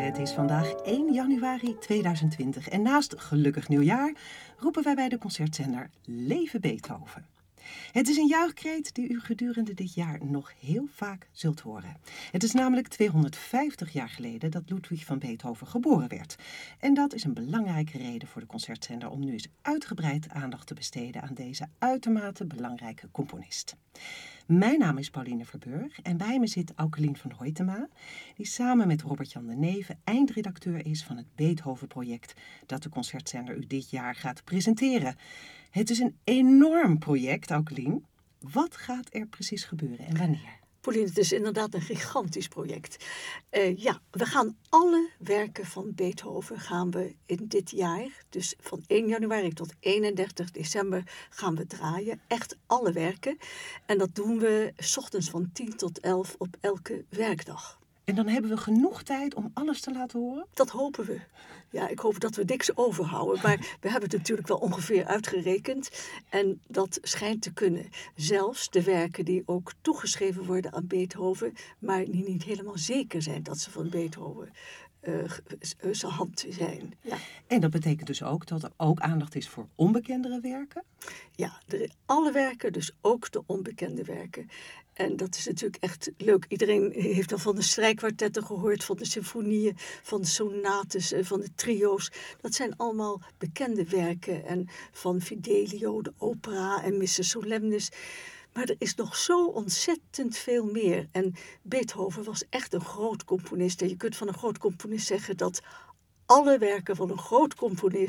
Het is vandaag 1 januari 2020 en naast gelukkig nieuwjaar roepen wij bij de concertzender Leven Beethoven. Het is een juichkreet die u gedurende dit jaar nog heel vaak zult horen. Het is namelijk 250 jaar geleden dat Ludwig van Beethoven geboren werd. En dat is een belangrijke reden voor de concertzender om nu eens uitgebreid aandacht te besteden aan deze uitermate belangrijke componist. Mijn naam is Pauline Verburg en bij me zit Aukelien van Hoytema, die samen met Robert-Jan de Neve eindredacteur is van het Beethoven-project dat de concertzender u dit jaar gaat presenteren. Het is een enorm project, Aukelien. Wat gaat er precies gebeuren en wanneer? Pauline, het is inderdaad een gigantisch project. We gaan alle werken van Beethoven in dit jaar, dus van 1 januari tot 31 december, gaan we draaien. Echt alle werken. En dat doen we 's ochtends van 10 tot 11 op elke werkdag. En dan hebben we genoeg tijd om alles te laten horen? Dat hopen we. Ja, ik hoop dat we niks overhouden. Maar we hebben het natuurlijk wel ongeveer uitgerekend. En dat schijnt te kunnen. Zelfs de werken die ook toegeschreven worden aan Beethoven, maar die niet helemaal zeker zijn dat ze van Beethoven zijn hand zijn. Ja. En dat betekent dus ook dat er ook aandacht is voor onbekendere werken? Ja, alle werken, dus ook de onbekende werken. En dat is natuurlijk echt leuk. Iedereen heeft al van de strijkkwartetten gehoord, van de symfonieën, van de sonates, van de trio's. Dat zijn allemaal bekende werken. En van Fidelio, de opera en Missa Solemnis. Maar er is nog zo ontzettend veel meer. En Beethoven was echt een groot componist. En je kunt van een groot componist zeggen dat alle werken van een groot componist